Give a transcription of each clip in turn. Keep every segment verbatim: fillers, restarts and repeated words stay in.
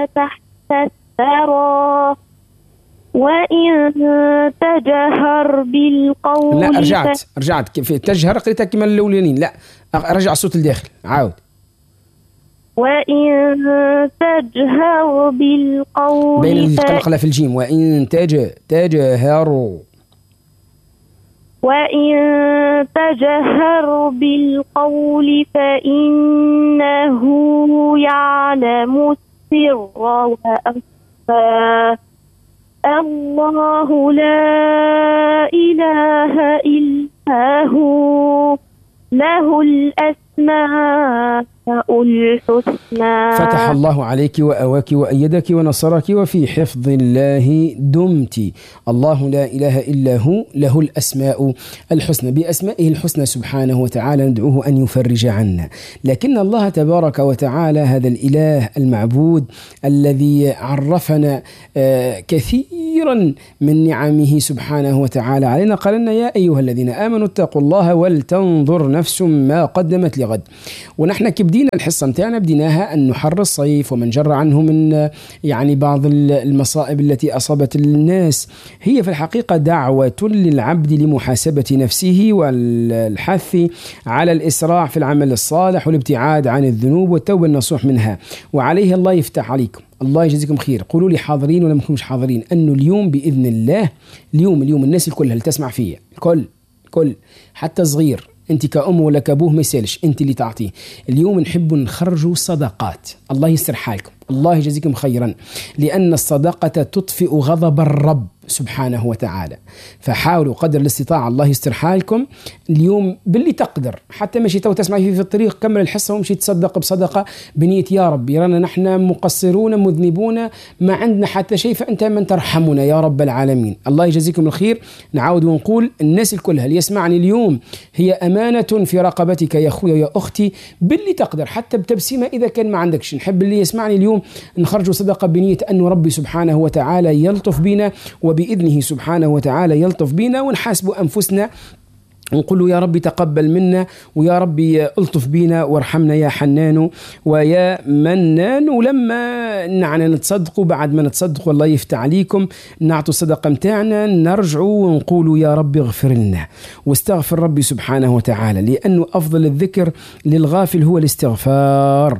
تحت الثرى وإن تجهر بالقول. لا رجعت ف... رجعت كيف تجهر قريتها كما الأولانيين. لا رجع الصوت الداخل عاود. وإن تجهر بالقول بين القلقلة في الجيم. وإن تج تجهر وإن تجهر بالقول فإنه يعلم السر وأخفى الله لا إله إلا هو له الأسماء الحسنى. فتح الله عليك وأواك وأيدك ونصرك وفي حفظ الله دمت. الله لا إله إلا هو له الأسماء الحسنى. بأسمائه الحسنى سبحانه وتعالى ندعوه أن يفرج عنا. لكن الله تبارك وتعالى هذا الإله المعبود الذي عرفنا كثيرا من نعمه سبحانه وتعالى علينا قال لنا يا أيها الذين آمنوا اتقوا الله ولتنظر نفس ما قدمت لغد. ونحن كبدينا الحصة متاعنا بديناها أن نحر الصيف ومن جر عنه من يعني بعض المصائب التي أصابت الناس هي في الحقيقة دعوة للعبد لمحاسبة نفسه والحث على الإسراع في العمل الصالح والابتعاد عن الذنوب والتوبة النصوح منها. وعليه الله يفتح عليكم. الله يجزيكم خير. قولوا لي حاضرين ولا مش حاضرين أنه اليوم بإذن الله اليوم اليوم الناس الكل اللي تسمع فيها الكل الكل حتى صغير أنت كأم ولا كأبوه ما يسالش أنت اللي تعطيه. اليوم نحب نخرجوا صدقات. الله يستر حالكم. الله يجزيكم خيرا لأن الصدقة تطفئ غضب الرب سبحانه وتعالى. فحاولوا قدر الاستطاعة الله يستر حالكم اليوم باللي تقدر. حتى مشي تو تسمع فيه في الطريق كمل الحصة ومشي تصدق بصدقة بنية يا رب يرانا نحن مقصرون مذنبون ما عندنا حتى شيء فأنت من ترحمنا يا رب العالمين. الله يجزيكم الخير. نعاود ونقول الناس الكل اللي يسمعني اليوم هي أمانة في رقبتك يا أخويا يا أختي باللي تقدر حتى بتبسيمة إذا كان ما عندكش. نحب اللي يسمعني اليوم نخرج صدقة بنية أن ربي سبحانه وتعالى يلطف بنا وبإذنه سبحانه وتعالى يلطف بنا ونحاسب أنفسنا ونقول له يا ربي تقبل منا ويا ربي ألطف بينا وارحمنا يا حنان ويا منان. ولما نعنا نتصدقوا بعد ما نتصدقوا الله يفتح عليكم نعطوا الصدقة متاعنا نرجعوا ونقولوا يا ربي اغفر لنا واستغفر ربي سبحانه وتعالى لأنه أفضل الذكر للغافل هو الاستغفار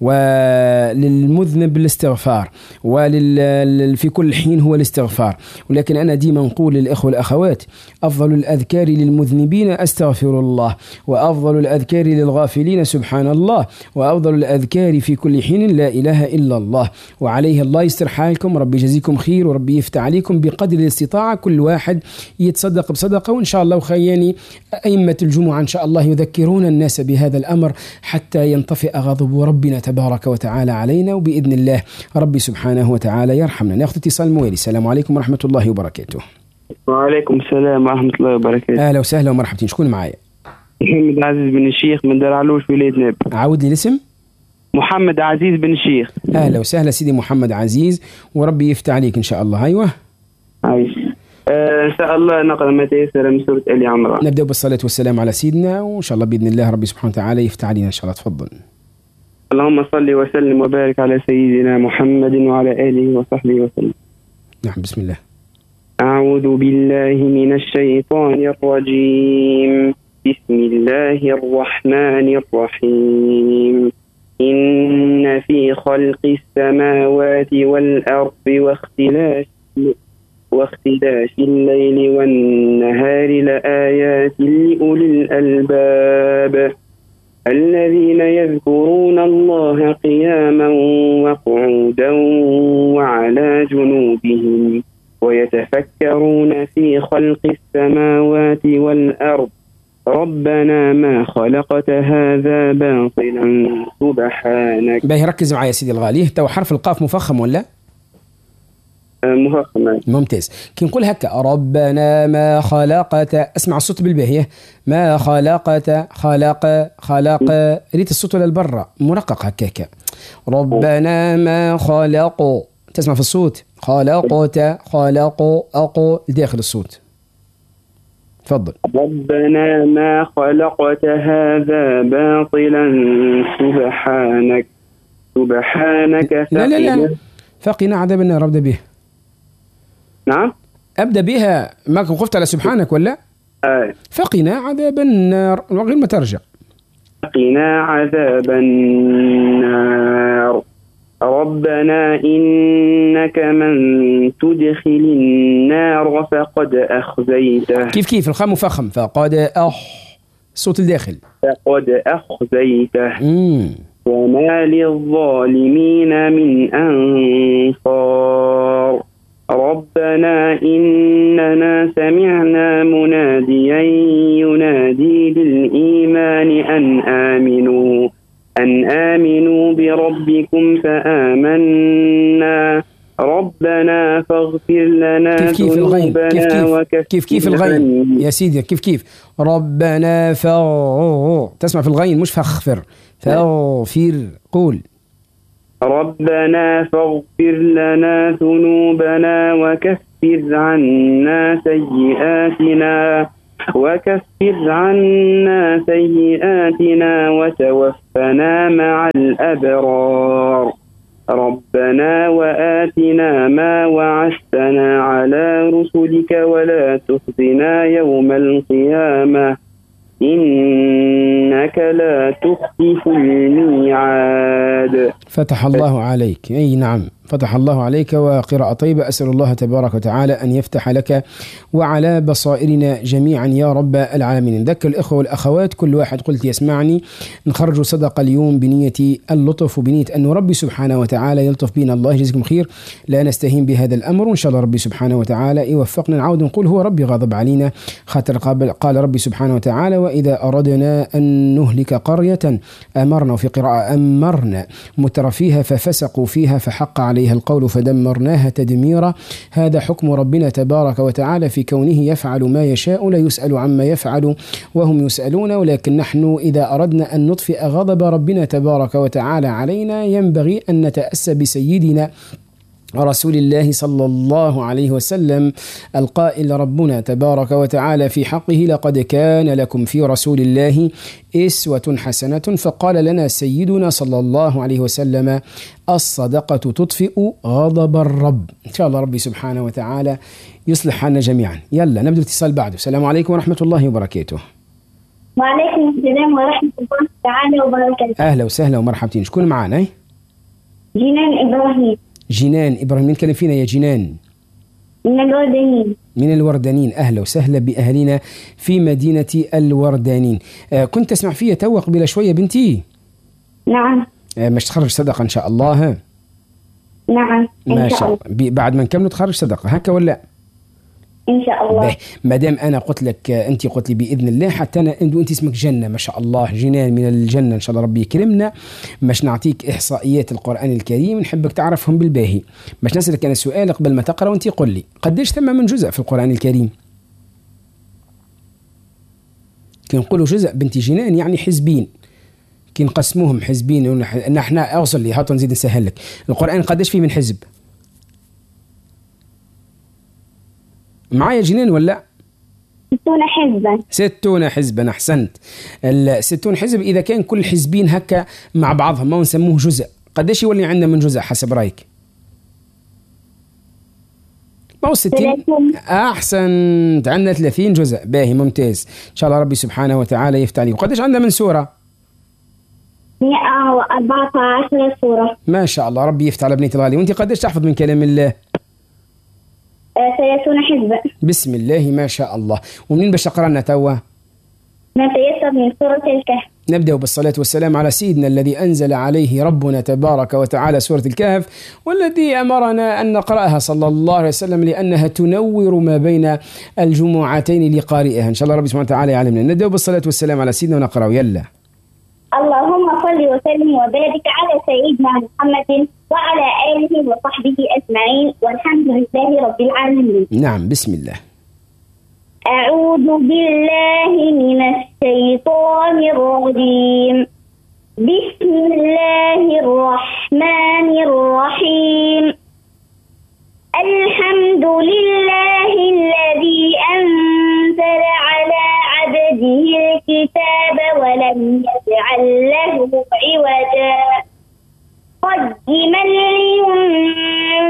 وللمذنب الاستغفار ولل في كل حين هو الاستغفار. ولكن أنا ديما نقول للإخوة والأخوات أفضل الأذكار للمذنبين أستغفر الله وأفضل الأذكار للغافلين سبحان الله وأفضل الأذكار في كل حين لا إله إلا الله. وعليه الله يستر حالكم. ربي يجزيكم خير وربي يفتح عليكم بقدر الاستطاعة. كل واحد يتصدق بصدقة وإن شاء الله وخياني أئمة الجمعة إن شاء الله يذكرون الناس بهذا الأمر حتى ينطفئ غضب ربنا تبارك وتعالى علينا وبإذن الله ربي سبحانه وتعالى يرحمنا. نأخذ اتصال موالي. السلام عليكم ورحمة الله وبركاته. وعليكم السلام ورحمة الله وبركاته. أهلا وسهلا ومرحبتين. شكون معايا؟ محمد عزيز بن الشيخ من دار علوش ولاية نابل. عاود لي الاسم. محمد عزيز بن الشيخ. أهلا وسهلا سيدي محمد عزيز وربي يفتح عليك إن شاء الله. أيوة عايش. آه إن شاء الله نقرأ ما تيسر من سورة آل عمران. نبدأ بالصلاة والسلام على سيدنا وإن شاء الله بإذن الله ربي سبحانه وتعالى يفتح علينا إن شاء الله. تفضل. اللهم صل وسلم وبارك على سيدنا محمد وعلى آله وصحبه وسلم. نعم بسم الله. أعوذ بالله من الشيطان الرجيم. بسم الله الرحمن الرحيم. إن في خلق السماوات والأرض واختلاف واختلاف الليل والنهار لآيات لأولي الألباب الذين يذكرون الله قياما وقعودا وعلى جنوبهم ويتفكرون في خلق السماوات والأرض ربنا ما خلقت هذا باطلا سبحانك. باهي ركز معي يا سيدي الغالي. تو حرف القاف مفخم ولا مفخم؟ ممتاز. كي نقول هكا ربنا ما خلقت اسمع الصوت بالباهية ما خلقت خلق خلق ريت الصوت ولا البرة مرقق هكاكا. ربنا ما خلق تسمع في الصوت خلقت خلق أقو داخل الصوت. تفضل. ربنا ما خلقت هذا باطلا سبحانك سبحانك لا لا لا فقنا عذاب النار. أبدأ بها. نعم. أبدأ بها. ما وقفت على سبحانك ولا؟ آه. فقنا عذاب النار غير ما ترجع. فقنا عذاب النار. ربنا إنك من تدخل النار فقد أخزيته. كيف كيف الخاء مفخم فقد أخ صوت الداخل فقد أخزيته. مم. وما للظالمين من أنصار. ربنا إننا سمعنا مناديا ينادي للإيمان أن آمنوا أن آمنوا بربكم فآمنا. ربنا فاغفر لنا كيف كيف الغين كيف كيف كيف كيف الغين يا سيدي كيف كيف ربنا فاغفر. تسمع في الغين مش فاغفر. فاغفر. قول ربنا فاغفر لنا ذنوبنا وكفر عنا سيئاتنا وكفر عنا سيئاتنا وتوفنا مع الأبرار. ربنا وآتنا ما وعدتنا على رسلك ولا تخزنا يوم القيامة إنك لا تخلف الميعاد. فتح الله عليك. أي نعم فتح الله عليك وقراءة طيبة. أسأل الله تبارك وتعالى أن يفتح لك وعلى بصائرنا جميعا يا رب العالمين. نذكر الإخوة والأخوات كل واحد قلت يسمعني نخرج صدقة اليوم بنية اللطف وبنية أن ربي سبحانه وتعالى يلطف بنا. الله يجزيكم خير. لا نستهين بهذا الأمر وإن شاء الله ربي سبحانه وتعالى يوفقنا. نعود نقول هو ربي غضب علينا خاطر قال ربي سبحانه وتعالى وإذا أردنا أن نهلك قرية أمرنا وفي قراءة أمرنا متر فيها ففسقوا فيها فحق عليها القول فدمرناها تدميرا. هذا حكم ربنا تبارك وتعالى في كونه يفعل ما يشاء لا يسأل عما يفعل وهم يسألون. ولكن نحن إذا أردنا أن نطفئ غضب ربنا تبارك وتعالى علينا ينبغي أن نتأسى بسيدنا رسول الله صلى الله عليه وسلم القائل ربنا تبارك وتعالى في حقه لقد كان لكم في رسول الله أسوة حسنة. فقال لنا سيدنا صلى الله عليه وسلم الصدقة تطفئ غضب الرب. إن شاء الله ربي سبحانه وتعالى يصلح حالنا جميعا. يلا نبدأ الاتصال بعده. السلام عليكم ورحمة الله وبركاته. وعليكم السلام ورحمة الله تعالى وبركاته. أهلا وسهلا ومرحبتين. شكون معنا؟ جنان إبراهيم. جنان إبراهيم. من كلم فينا يا جنان؟ من الوردانين. من الوردانين. أهلا وسهلا بأهلنا في مدينة الوردانين. آه كنت تسمع فيها تو قبل شوية بنتي؟ نعم. آه مش تخرج صدقة إن شاء الله؟ ها؟ نعم ما شاء الله. بعد ما نكمل تخرج صدقة هكا ولا؟ إن شاء الله. ما دام أنا قلت لك أنت قلت لي بإذن الله حتى أنا أنت اسمك جنة ما شاء الله جنان من الجنة إن شاء الله ربي يكرمنا. مش نعطيك إحصائيات القرآن الكريم نحبك تعرفهم بالباهي. مش نسألك أنا سؤال قبل ما تقرأ وأنت قل لي قديش ثم من جزء في القرآن الكريم؟ كي نقولوا جزء بنتي جنان يعني حزبين كي نقسموهم حزبين. نحن أوصل لي هاتوا نزيد نسهل لك. القرآن قديش فيه من حزب؟ معايا جنان ولا؟ ستون حزبا. ستون حزبا. أحسنت. الستون حزب إذا كان كل حزبين هكا مع بعضهم ما نسموه جزء قديش يولي عندنا من جزء حسب رأيك؟ ما هو ستين. أحسنت. عندنا ثلاثين جزء. باهي ممتاز. إن شاء الله ربي سبحانه وتعالى يفتح عليك. وقديش عندنا من سورة؟ مئة وأربعة عشر سورة. ما شاء الله ربي يفتح على بنية الغالي. وانت قديش تحفظ من كلام الله؟ ثلاثون حزبا. بسم الله ما شاء الله. ومنين باش تقرأ لنا توا؟ ما تيسر من سورة الكهف. نبدأ بالصلاة والسلام على سيدنا الذي أنزل عليه ربنا تبارك وتعالى سورة الكهف والذي أمرنا أن نقرأها صلى الله عليه وسلم لأنها تنور ما بين الجمعتين لقارئها. إن شاء الله ربي سبحانه وتعالى يعلمنا. نبدأ بالصلاة والسلام على سيدنا ونقرأ. يلا. اللهم صل وسلم وبارك على سيدنا محمد وعلى آله وصحبه أجمعين والحمد لله رب العالمين. نعم. بسم الله. أعوذ بالله من الشيطان الرجيم. بسم الله الرحمن الرحيم. الحمد لله الذي أنزل على عبده الكتاب ولم يجعل له عوجا قيما لينذر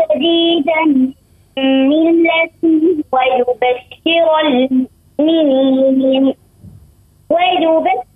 شديدا من لدنه ويبشر المؤمنين ويبشر